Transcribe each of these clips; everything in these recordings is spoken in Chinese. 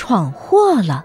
闯祸了。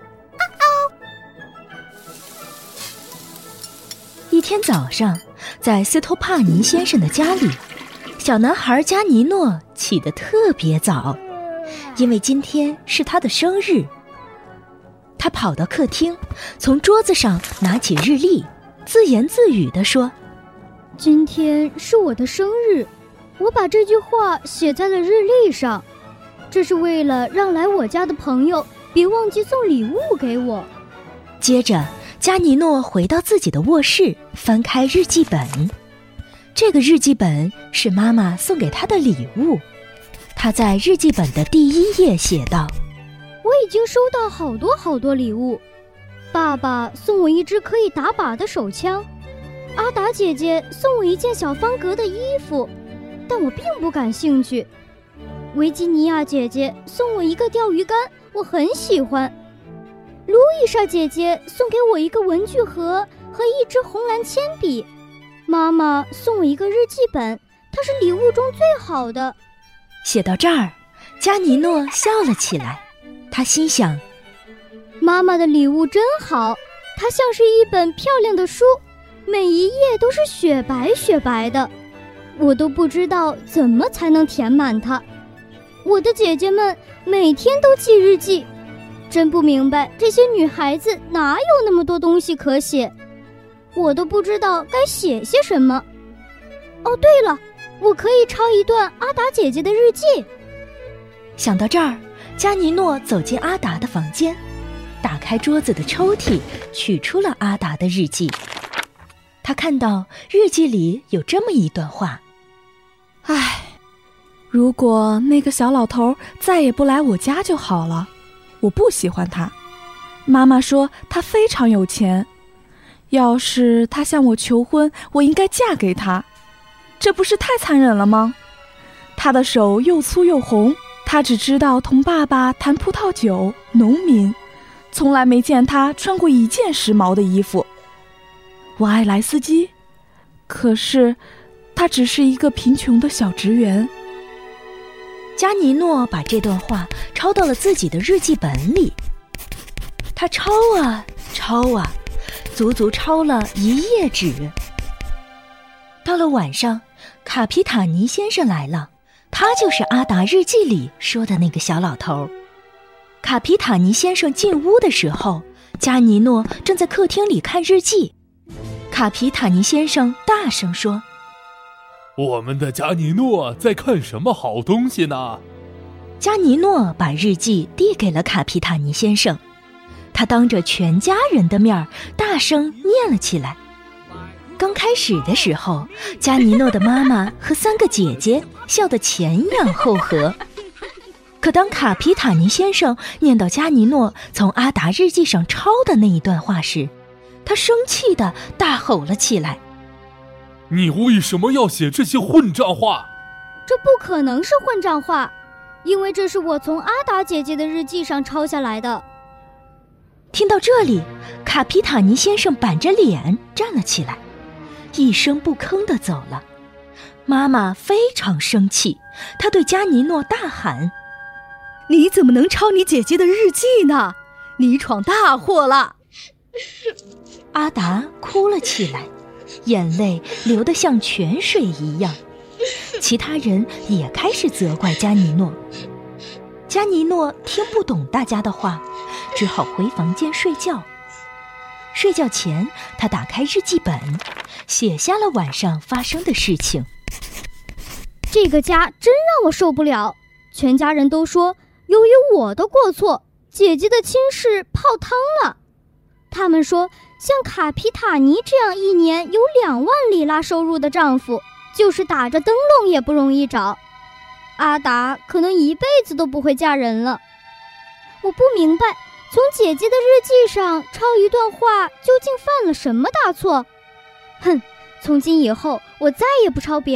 一天早上，在斯托帕尼先生的家里，小男孩加尼诺起得特别早，因为今天是他的生日。他跑到客厅，从桌子上拿起日历，自言自语地说： 今天是我的生日，我把这句话写在了日历上，这是为了让来我家的朋友别忘记送礼物给我。 接着加尼诺回到自己的卧室，翻开日记本。这个日记本是妈妈送给他的礼物。他在日记本的第1页写道： 我已经收到好多礼物，爸爸送我一支可以打靶的手枪，阿达姐姐送我一件小方格的衣服，但我并不感兴趣。维吉尼亚姐姐送我一个钓鱼竿，我很喜欢。路易莎姐姐送给我一个文具盒和一支红蓝铅笔。妈妈送我一个日记本，它是礼物中最好的。 写到这儿，加尼诺笑了起来。他心想， 妈妈的礼物真好，它像是一本漂亮的书，每一页都是雪白的，我都不知道怎么才能填满它。我的姐姐们每天都记日记，真不明白这些女孩子哪有那么多东西可写，我都不知道该写些什么。哦，对了，我可以抄一段阿达姐姐的日记。 想到这儿，加尼诺走进阿达的房间，打开桌子的抽屉，取出了阿达的日记。他看到日记里有这么一段话： 如果那个小老头再也不来我家就好了，我不喜欢他。妈妈说他非常有钱，要是他向我求婚，我应该嫁给他，这不是太残忍了吗？他的手又粗又红，他只知道同爸爸谈葡萄酒，农民，从来没见他穿过一件时髦的衣服。我爱莱斯基，可是他只是一个贫穷的小职员。 加尼诺把这段话抄到了自己的日记本里。他抄啊抄啊，足足抄了1页纸。到了晚上，卡皮塔尼先生来了，他就是阿达日记里说的那个小老头。卡皮塔尼先生进屋的时候，加尼诺正在客厅里看日记。卡皮塔尼先生大声说： 我们的加尼诺在看什么好东西呢？ 加尼诺把日记递给了卡皮塔尼先生，他当着全家人的面大声念了起来。刚开始的时候，加尼诺的妈妈和3个姐姐笑得前仰后合。可当卡皮塔尼先生念到加尼诺从阿达日记上抄的那一段话时，他生气地大吼了起来： 你为什么要写这些混账话？ 这不可能是混账话，因为这是我从阿达姐姐的日记上抄下来的。 听到这里，卡皮塔尼先生板着脸站了起来，一声不吭地走了。妈妈非常生气，她对加尼诺大喊： 你怎么能抄你姐姐的日记呢？你闯大祸了！ 阿达哭了起来，眼泪流得像泉水一样。其他人也开始责怪加尼诺。加尼诺听不懂大家的话，只好回房间睡觉。睡觉前，他打开日记本，写下了晚上发生的事情。 这个家真让我受不了，全家人都说由于我的过错，姐姐的亲事泡汤了。他们说像卡皮塔尼这样一年有2万里拉收入的丈夫，就是打着灯笼也不容易找。阿达可能一辈子都不会嫁人了。我不明白，从姐姐的日记上抄一段话究竟犯了什么大错？哼，从今以后我再也不抄别人